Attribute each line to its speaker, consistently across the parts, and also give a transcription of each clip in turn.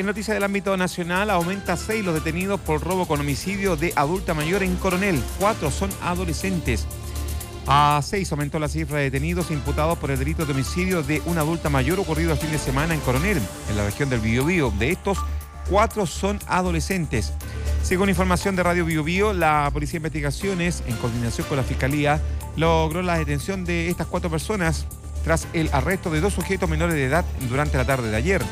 Speaker 1: en noticias del ámbito nacional, aumenta 6 los detenidos por robo con homicidio de adulta mayor en Coronel. 4 son adolescentes. A 6 aumentó la cifra de detenidos imputados por el delito de homicidio de una adulta mayor ocurrido el fin de semana en Coronel, en la región del Biobío. De estos, 4 son adolescentes. Según información de Radio Biobío, la Policía de Investigaciones, en coordinación con la Fiscalía, logró la detención de estas 4 personas tras el arresto de 2 sujetos menores de edad durante la tarde de ayer.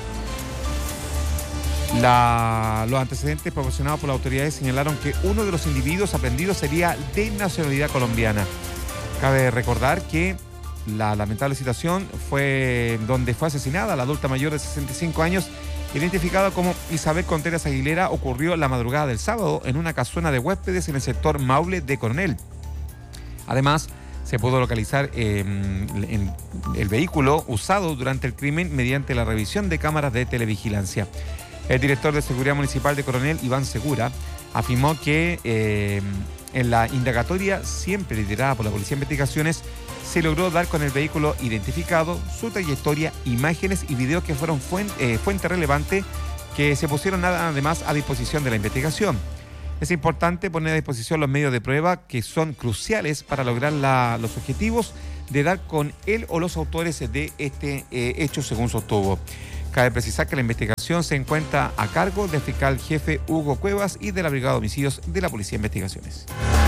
Speaker 1: Los antecedentes proporcionados por las autoridades señalaron que uno de los individuos aprendidos sería de nacionalidad colombiana. Cabe recordar que la lamentable situación fue donde fue asesinada la adulta mayor de 65 años, identificada como Isabel Contreras Aguilera, ocurrió la madrugada del sábado en una casona de huéspedes en el sector Maule de Coronel. Además, se pudo localizar en el vehículo usado durante el crimen mediante la revisión de cámaras de televigilancia. El director de Seguridad Municipal de Coronel, Iván Segura, afirmó que en la indagatoria, siempre liderada por la Policía de Investigaciones, se logró dar con el vehículo identificado, su trayectoria, imágenes y videos que fueron fuente relevante que se pusieron además a disposición de la investigación. Es importante poner a disposición los medios de prueba que son cruciales para lograr los objetivos de dar con él o los autores de este hecho, según sostuvo. Cabe precisar que la investigación se encuentra a cargo del fiscal jefe Hugo Cuevas y de la Brigada de Homicidios de la Policía de Investigaciones.